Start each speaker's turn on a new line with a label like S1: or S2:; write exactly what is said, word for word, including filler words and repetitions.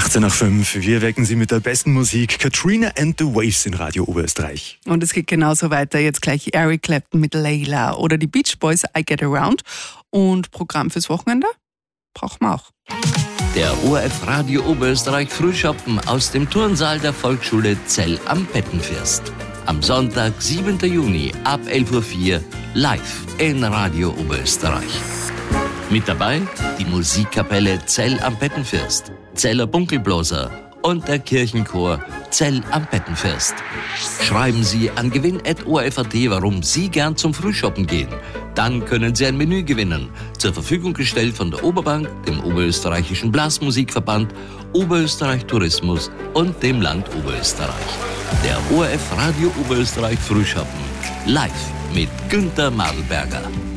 S1: achtzehn nach fünf. Wir wecken Sie mit der besten Musik. Katrina and the Waves in Radio Oberösterreich.
S2: Und es geht genauso weiter. Jetzt gleich Eric Clapton mit Layla oder die Beach Boys I Get Around. Und Programm fürs Wochenende brauchen wir auch.
S3: Der O R F Radio Oberösterreich Frühschoppen aus dem Turnsaal der Volksschule Zell am Pettenfirst. Am Sonntag, siebten Juni ab elf Uhr vier live in Radio Oberösterreich. Mit dabei die Musikkapelle Zell am Pettenfirst, Zeller Bunkelbloser und der Kirchenchor Zell am Pettenfirst. Schreiben Sie an gewinn at o r f punkt a t, warum Sie gern zum Frühshoppen gehen. Dann können Sie ein Menü gewinnen, zur Verfügung gestellt von der Oberbank, dem Oberösterreichischen Blasmusikverband, Oberösterreich Tourismus und dem Land Oberösterreich. Der O R F Radio Oberösterreich Frühshoppen live mit Günther Madelberger.